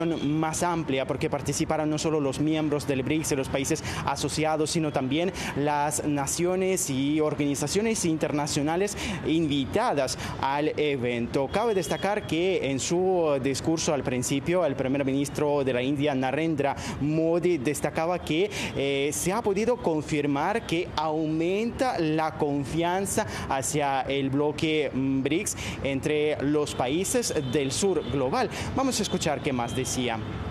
más amplia, porque participaron no solo los miembros del BRICS y los países asociados, sino también las naciones y organizaciones internacionales invitadas al evento. Cabe destacar que en su discurso al principio, el primer ministro de la India, Narendra Modi, destacaba que se ha podido confirmar que aumenta la confianza hacia el bloque BRICS entre los países del sur global. Vamos a escuchar qué más decía.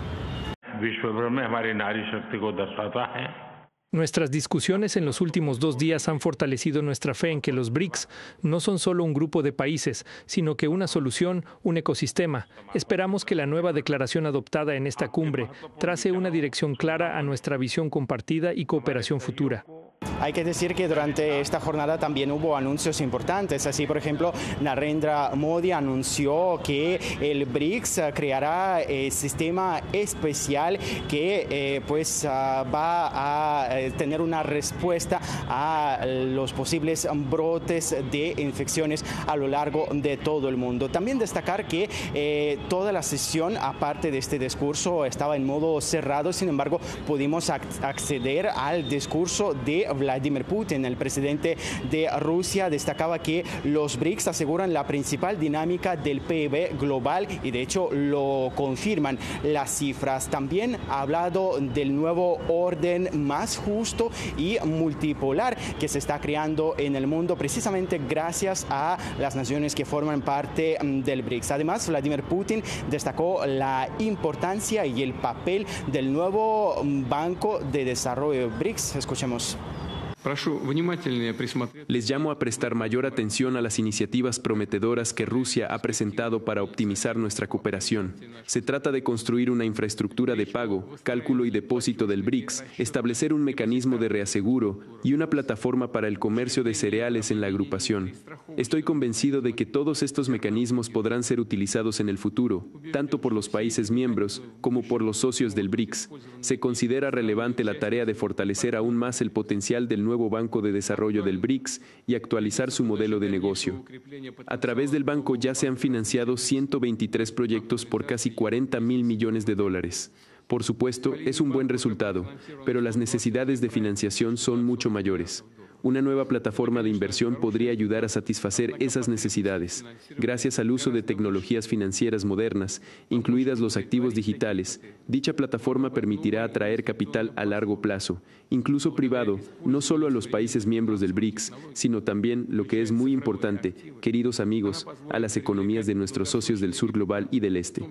Nuestras discusiones en los últimos 2 días han fortalecido nuestra fe en que los BRICS no son solo un grupo de países, sino que una solución, un ecosistema. Esperamos que la nueva declaración adoptada en esta cumbre trace una dirección clara a nuestra visión compartida y cooperación futura. Hay que decir que durante esta jornada también hubo anuncios importantes. Así, por ejemplo, Narendra Modi anunció que el BRICS creará sistema especial que va a tener una respuesta a los posibles brotes de infecciones a lo largo de todo el mundo. También destacar que toda la sesión, aparte de este discurso, estaba en modo cerrado. Sin embargo, pudimos acceder al discurso de Vladimir Putin. El presidente de Rusia destacaba que los BRICS aseguran la principal dinámica del PIB global y de hecho lo confirman las cifras. También ha hablado del nuevo orden más justo y multipolar que se está creando en el mundo precisamente gracias a las naciones que forman parte del BRICS. Además, Vladimir Putin destacó la importancia y el papel del nuevo Banco de Desarrollo BRICS. Escuchemos. Les llamo a prestar mayor atención a las iniciativas prometedoras que Rusia ha presentado para optimizar nuestra cooperación. Se trata de construir una infraestructura de pago, cálculo y depósito del BRICS, establecer un mecanismo de reaseguro y una plataforma para el comercio de cereales en la agrupación. Estoy convencido de que todos estos mecanismos podrán ser utilizados en el futuro, tanto por los países miembros como por los socios del BRICS. Se considera relevante la tarea de fortalecer aún más el potencial del nuevo Banco de Desarrollo del BRICS y actualizar su modelo de negocio. A través del banco ya se han financiado 123 proyectos por casi $40.000 millones. Por supuesto, es un buen resultado, pero las necesidades de financiación son mucho mayores. Una nueva plataforma de inversión podría ayudar a satisfacer esas necesidades. Gracias al uso de tecnologías financieras modernas, incluidas los activos digitales, dicha plataforma permitirá atraer capital a largo plazo, incluso privado, no solo a los países miembros del BRICS, sino también, lo que es muy importante, queridos amigos, a las economías de nuestros socios del sur global y del este.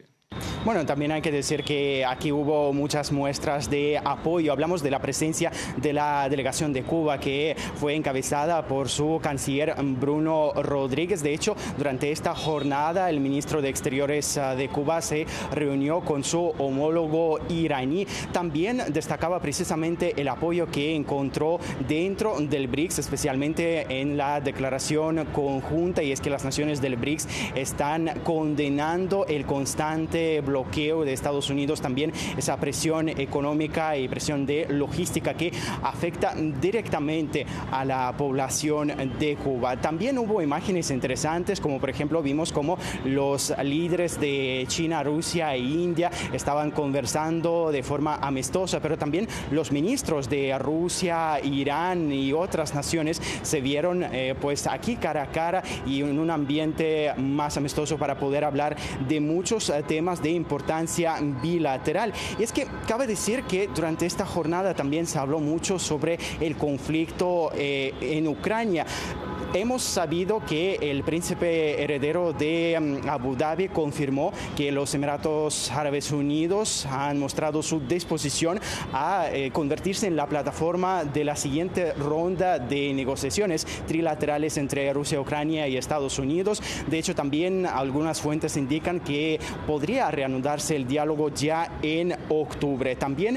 Bueno, también hay que decir que aquí hubo muchas muestras de apoyo. Hablamos de la presencia de la delegación de Cuba, que fue encabezada por su canciller Bruno Rodríguez. De hecho, durante esta jornada, el ministro de Exteriores de Cuba se reunió con su homólogo iraní. También destacaba precisamente el apoyo que encontró dentro del BRICS, especialmente en la declaración conjunta, y es que las naciones del BRICS están condenando el constante bloqueo de Estados Unidos, también esa presión económica y presión de logística que afecta directamente a la población de Cuba. También hubo imágenes interesantes, como por ejemplo vimos como los líderes de China, Rusia e India estaban conversando de forma amistosa, pero también los ministros de Rusia, Irán y otras naciones se vieron pues aquí cara a cara y en un ambiente más amistoso para poder hablar de muchos temas de importancia bilateral. Y es que cabe decir que durante esta jornada también se habló mucho sobre el conflicto en Ucrania. Hemos sabido que el príncipe heredero de Abu Dhabi confirmó que los Emiratos Árabes Unidos han mostrado su disposición a convertirse en la plataforma de la siguiente ronda de negociaciones trilaterales entre Rusia, Ucrania y Estados Unidos. De hecho, también algunas fuentes indican que podría reanudarse el diálogo ya en octubre. También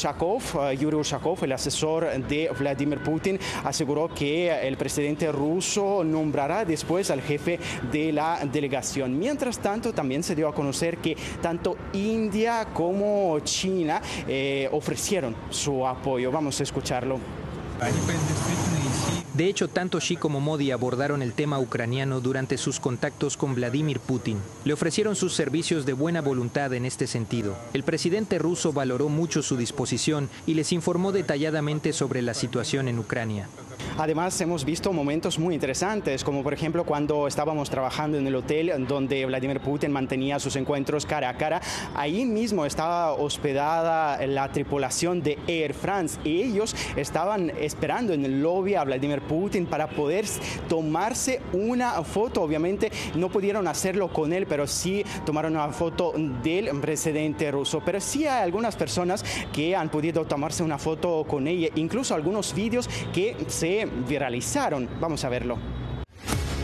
Yuri Ushakov, el asesor de Vladimir Putin, aseguró que el presidente ruso nombrará después al jefe de la delegación. Mientras tanto, también se dio a conocer que tanto India como China ofrecieron su apoyo. Vamos a escucharlo. De hecho, tanto Xi como Modi abordaron el tema ucraniano durante sus contactos con Vladimir Putin. Le ofrecieron sus servicios de buena voluntad en este sentido. El presidente ruso valoró mucho su disposición y les informó detalladamente sobre la situación en Ucrania. Además, hemos visto momentos muy interesantes, como por ejemplo cuando estábamos trabajando en el hotel donde Vladimir Putin mantenía sus encuentros cara a cara. Ahí mismo estaba hospedada la tripulación de Air France y ellos estaban esperando en el lobby a Vladimir Putin para poder tomarse una foto. Obviamente no pudieron hacerlo con él, pero sí tomaron una foto del presidente ruso. Pero sí hay algunas personas que han podido tomarse una foto con ella, incluso algunos vídeos que se viralizaron. Vamos a verlo.